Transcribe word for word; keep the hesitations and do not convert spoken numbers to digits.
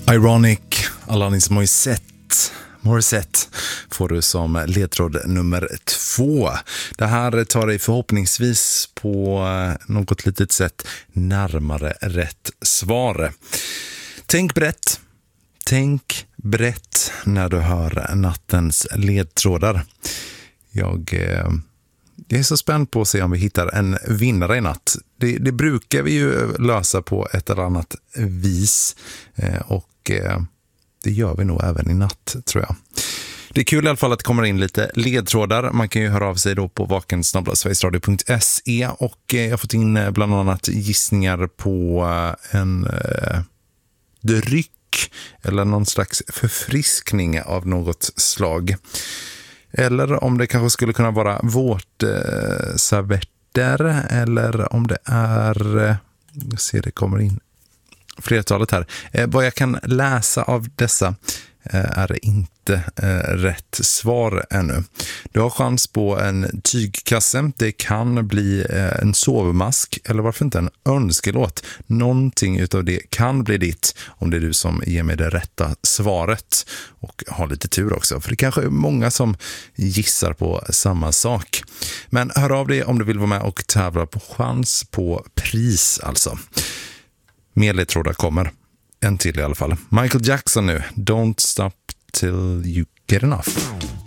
Ironic, Alanis Morissette. Morissette får du som ledtråd nummer två. Det här tar dig förhoppningsvis på något litet sätt närmare rätt svar. Tänk brett. Tänk brett när du hör nattens ledtrådar. Jag, eh, jag är så spänd på att se om vi hittar en vinnare i natt. Det, det brukar vi ju lösa på ett eller annat vis eh, och eh, det gör vi nog även i natt, tror jag. Det är kul i alla fall att det kommer in lite ledtrådar. Man kan ju höra av sig då på vaken snabel-a sverigesradio punkt se och eh, jag har fått in bland annat gissningar på en eh, dryck eller någon slags förfriskning av något slag. Eller om det kanske skulle kunna vara vårt eh, servetter eller om det är eh, jag ser det kommer in flertalet här. Eh, vad jag kan läsa av dessa eh, är inte eh, rätt svar ännu. Du har chans på en tygkasse. Det kan bli eh, en sovmask eller varför inte en önskelåt. Någonting utav det kan bli ditt om det är du som ger mig det rätta svaret. Och har lite tur också, för det kanske är många som gissar på samma sak. Men hör av dig om du vill vara med och tävla på chans på pris alltså. Mer ledtrådar kommer. En till i alla fall. Michael Jackson nu. Don't stop till you get enough.